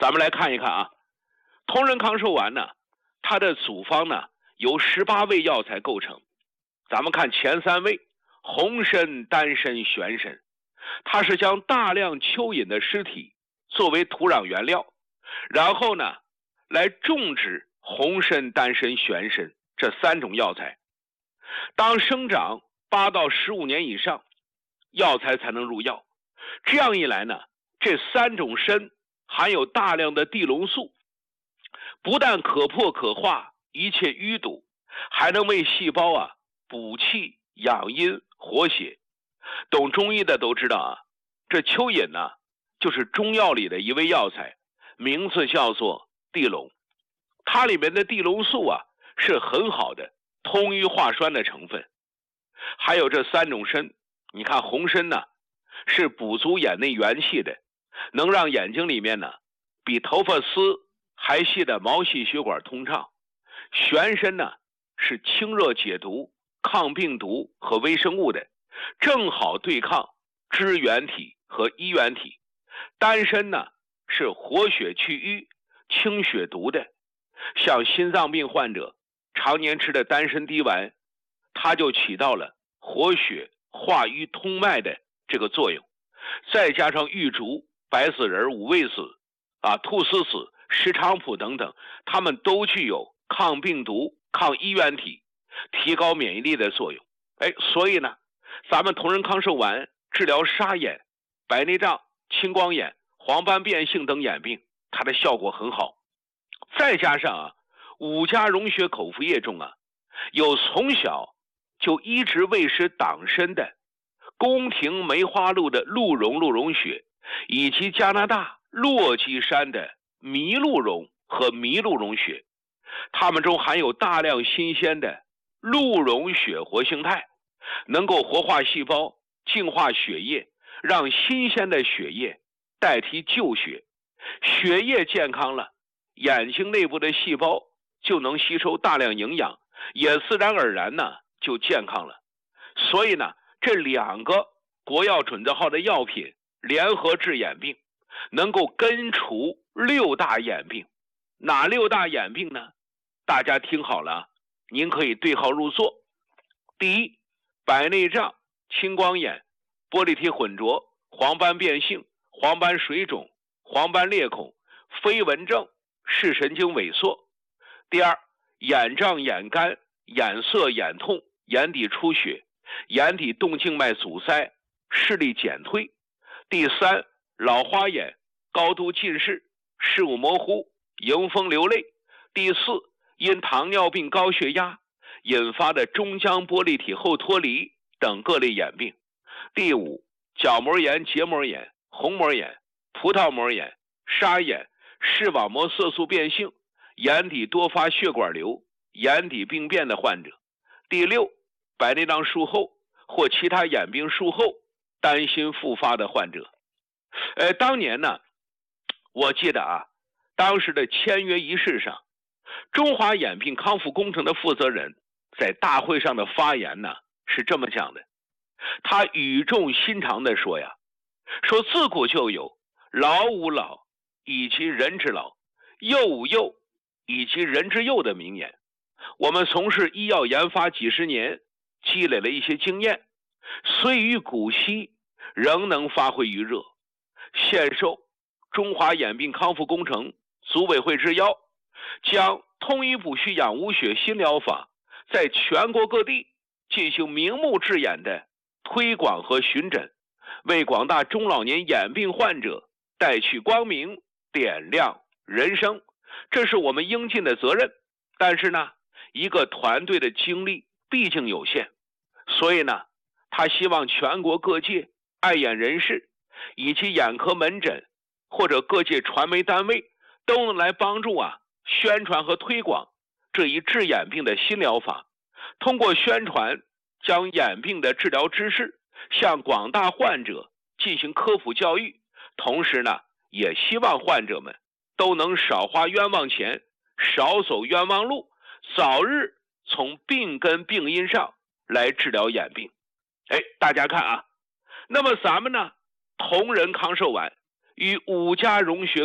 咱们来看一看啊，同仁康寿丸呢，它的组方呢由18味药材构成。咱们看前3味，红参、丹参、玄参，它是将大量蚯蚓的尸体作为土壤原料，然后呢来种植红参、丹参、玄参这3种药材。当生长8到15年以上，药材才能入药。这样一来呢，这3种参含有大量的地龙素，不但可破可化一切淤堵，还能为细胞补气、养阴、活血。懂中医的都知道啊，这蚯蚓呢就是中药里的一味药材，名字叫做地龙。它里面的地龙素是很好的通瘀化栓的成分。还有这3种参，你看红参呢是补足眼内元气的，能让眼睛里面呢比头发丝还细的毛细血管通畅。玄参呢是清热解毒、抗病毒和微生物的，正好对抗支原体和衣原体。丹参呢是活血去瘀、清血毒的，像心脏病患者常年吃的丹参滴丸，它就起到了活血化瘀通脉的这个作用。再加上玉竹、白子仁、五味子菟丝子、石菖蒲等等，它们都具有抗病毒、抗衣原体、提高免疫力的作用。所以呢，咱们同仁康寿丸治疗沙眼、白内障、青光眼、黄斑变性等眼病，它的效果很好。再加上5加溶血口服液中有从小就医治胃食党参的宫廷梅花鹿的鹿茸血，以及加拿大落基山的麋鹿茸和麋鹿茸血，它们中含有大量新鲜的鹿茸血活性肽，能够活化细胞、净化血液，让新鲜的血液代替旧血。血液健康了，眼睛内部的细胞就能吸收大量营养，也自然而然呢就健康了。所以呢，这2个国药准字号的药品联合治眼病，能够根除6大眼病。哪6大眼病呢？大家听好了，您可以对号入座。第一，白内障、青光眼、玻璃体混浊、黄斑变性、黄斑水肿、黄斑裂孔、飞蚊症、视神经萎缩。第二，眼胀、眼干、眼涩、眼痛、眼底出血、眼底动静脉阻塞、视力减退。第三，老花眼、高度近视、视物模糊、迎风流泪。第四，因糖尿病、高血压引发的中浆玻璃体后脱离等各类眼病。第五，角膜炎、结膜炎、虹膜炎、葡萄膜炎、沙眼、视网膜色素变性、眼底多发血管瘤、眼底病变的患者。第六，白内障术后或其他眼病术后担心复发的患者。当年呢，我记得当时的签约仪式上，中华眼病康复工程的负责人在大会上的发言呢是这么讲的，他语重心长地说说自古就有老吾老以及人之老，幼吾幼以及人之幼的名言。我们从事医药研发几十年，积累了一些经验，虽于古稀，仍能发挥余热。现受中华眼病康复工程组委会之邀，将通医补虚养无血新疗法在全国各地进行明目治眼的推广和巡诊，为广大中老年眼病患者带去光明，点亮人生。这是我们应尽的责任，但是呢，一个团队的精力毕竟有限，所以呢，他希望全国各界爱眼人士以及眼科门诊或者各界传媒单位都能来帮助宣传和推广这一治眼病的新疗法，通过宣传将眼病的治疗知识向广大患者进行科普教育，同时呢，也希望患者们都能少花冤枉钱，少走冤枉路，早日从病根病因上来治疗眼病。大家看那么咱们呢，同仁康寿丸与5加溶血